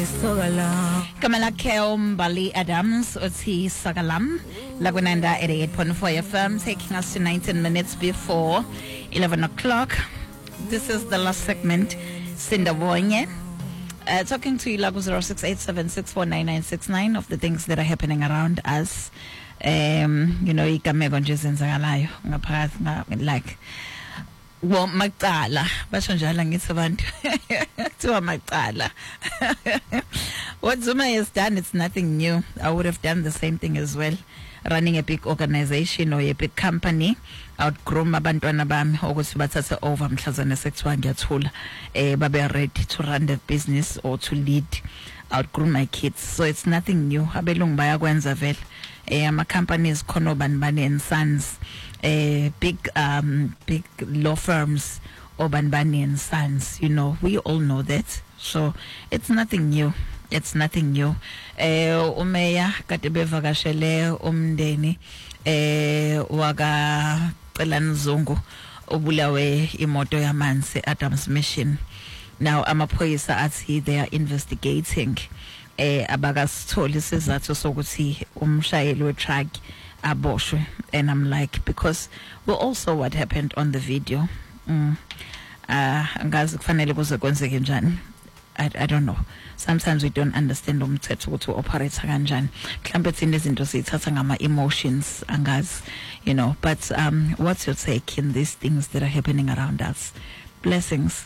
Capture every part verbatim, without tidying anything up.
Sagalam. Kamala Keom Bali Adams, Oti Sagalam, Lagunanda eighty-eight point four F M, taking us to nineteen minutes before eleven o'clock. This is the last segment, Sinda Wonye. Uh, talking to you, Lago zero six eight seven six four nine nine six nine of the things that are happening around us. Um, you know, ikameko nje zenzakalayo ngaphakathi like well macala basho njalo ngithi abantu kuthiwa macala. What Zuma has done, it's nothing new. I would have done the same thing as well, running a big organization or a big company. Outgroom abantwana bami ukuthi bathathe over mhlazana sekuthiwa ngiyathula eh babe ready to run the business or to lead. Outgrow my kids, so it's nothing new. Abelungu bayakwenza vele eh ama companies khona Bani Bani and Sons, eh big um big law firms, Bani Bani and Sons, you know, we all know that, so it's nothing new. It's nothing new. Eh umeya kade bevakashele umndeni eh waka Nzungu obulawe imoto yamanzi Adams Mission. Now amaphoyisa athi they are investigating eh abakasitholi isizathu sokuthi umshayeli we truck aboshwe, and I'm like, because we all saw what happened on the video. mm. uh ngazi kufanele kuze kwenzeke njani. I, I don't know. Sometimes we don't understand umthetho ukuthi operate kanjani. Mhlambe thina izinto sithatha ngama emotions angazi, you know, but um what's your take in these things that are happening around us? Blessings.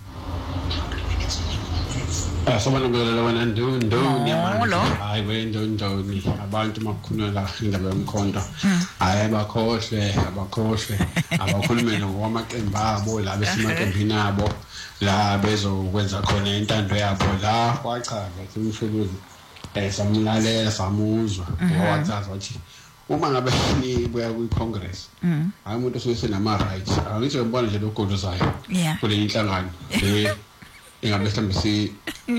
Ah, someone ngolo lwana ndo ndo nyamalo. Hayi wendo ndo ni abantu makhulula indaba yomkhonto. Hayi abakhohle, abakhohle, abakhulume ngokwamaqembu abo la besimaqembini abo. La bezokwenza khona intando yabo la wachaza umshuluzi eh samlalela samuzwa wachaza wathi uma ngabe ni buya ku Congress hayi umuntu osese nama rights angithi ngibona nje logodozayo kule inhlangano eh ingabe mhlambe si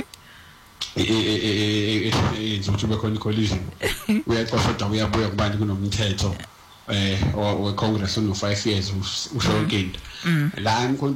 eh izothi be khona collision uyaqoqa uyabuya kubani kunomthetho eh we Congress no five years usho inkinto la